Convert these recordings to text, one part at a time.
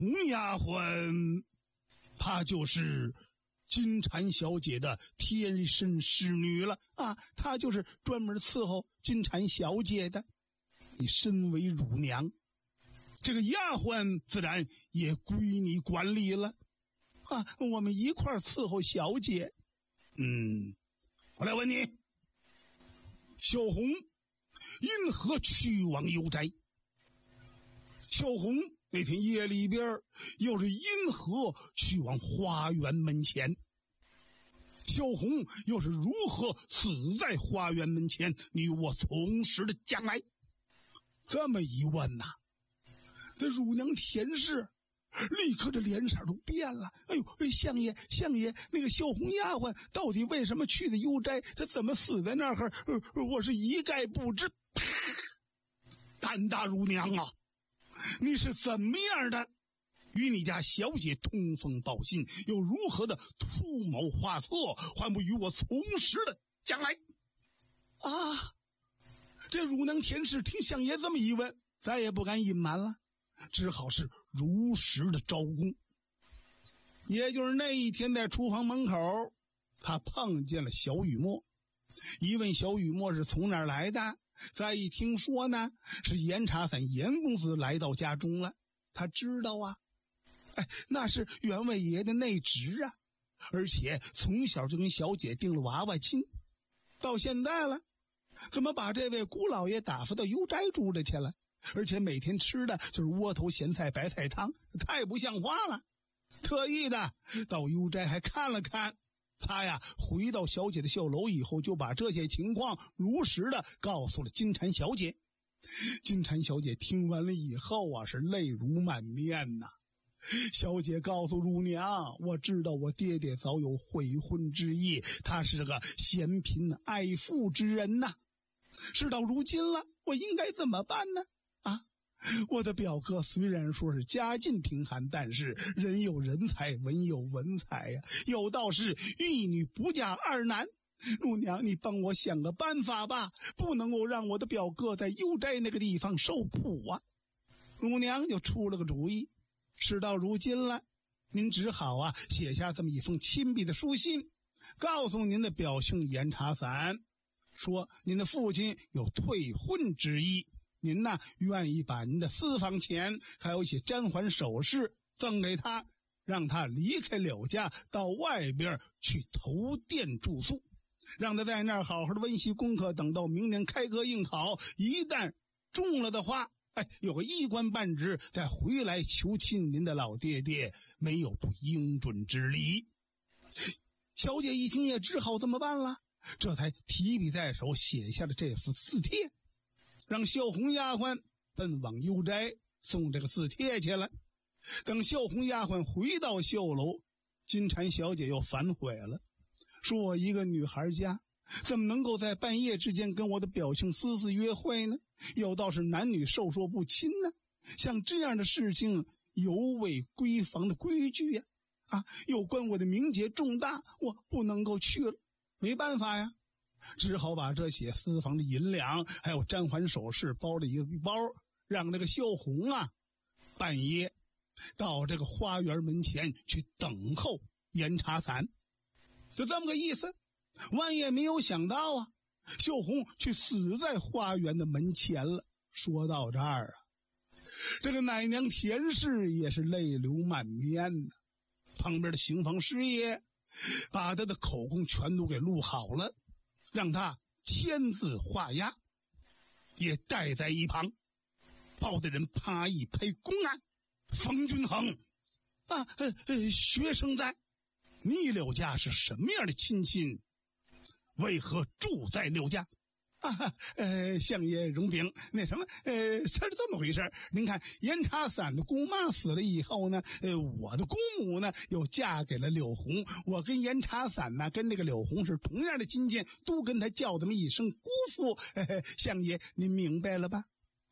红丫鬟，她就是金蝉小姐的贴身侍女了啊！她就是专门伺候金蝉小姐的。你身为乳娘，这个丫鬟自然也归你管理了啊！我们一块伺候小姐。我来问你，小红因何去往幽斋？小红那天夜里边又是因何去往花园门前？小红又是如何死在花园门前？你我从实的讲来。这么一问呐，这乳娘田氏立刻这脸色都变了。哎呦，相爷，那个小红丫鬟到底为什么去的幽斋？她怎么死在那儿？我是一概不知。胆大乳娘啊，你是怎么样的与你家小姐通风报信，又如何的图谋画策，还不与我从实的讲来啊？这乳娘田氏听相爷这么一问，再也不敢隐瞒了，只好是如实的招供。也就是那一天在厨房门口，他碰见了小雨墨，一问小雨墨是从哪儿来的，再一听说呢是严茶散严公子来到家中了，他知道啊，那是员外爷的内侄啊，而且从小就跟小姐定了娃娃亲，到现在了，怎么把这位姑老爷打发到幽斋住着去了？而且每天吃的就是窝头咸菜白菜汤，太不像话了。特意的到幽斋还看了看，他呀回到小姐的绣楼以后，就把这些情况如实的告诉了金蝉小姐。金蝉小姐听完了以后啊，是泪如满面呐。小姐告诉乳娘，我知道我爹爹早有悔婚之意，他是个嫌贫爱富之人呐。事到如今了，我应该怎么办呢？我的表哥虽然说是家境贫寒，但是人有人才，文有文才呀。有道是一女不嫁二男，乳娘你帮我想个办法吧，不能够让我的表哥在幽斋那个地方受苦啊。乳娘就出了个主意，事到如今了，您只好写下这么一封亲笔的书信，告诉您的表兄严茶散，说您的父亲有退婚之意，您呢愿意把您的私房钱还有一些沾环首饰赠给他，让他离开柳家到外边去投店住宿，让他在那儿好好的温习功课，等到明年开科应考，一旦中了的话，有个一官半职，再回来求亲您的老爹爹，没有不应准之理。小姐一听也只好这么办了，这才提笔在手写下了这幅字帖，让绣红丫鬟奔往幽斋送这个字帖去了。等绣红丫鬟回到绣楼，金蝉小姐又反悔了，说我一个女孩家怎么能够在半夜之间跟我的表兄私自约会呢？有道是男女授受不亲呢，像这样的事情有违闺房的规矩呀，有关我的名节重大，我不能够去了。没办法呀，只好把这些私房的银两还有沾环首饰包了一个包，让这个绣红半夜到这个花园门前去等候严茶散，就这么个意思。万也没有想到绣红却死在花园的门前了。说到这儿这个奶娘田氏也是泪流满面呢。旁边的刑房师爷把他的口供全都给录好了，让他签字画押，也带在一旁。报的人啪一拍公案，冯君衡学生在，你柳家是什么样的亲戚？为何住在柳家？相爷容禀，那什么，是这么回事。您看，严茶散的姑妈死了以后呢，我的姑母呢又嫁给了柳红，我跟严茶散呢跟这个柳红是同样的亲戚，都跟他叫这么一声姑父。相爷您明白了吧？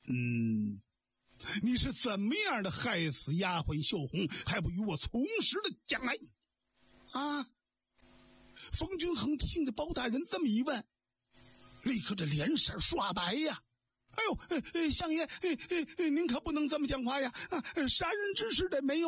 你是怎么样的害死丫鬟绣红，还不与我从实的讲来？冯君衡听着包大人这么一问，立刻这脸色刷白呀。 哎呦，相爷，您可不能这么讲话呀！啊，杀人之事的没有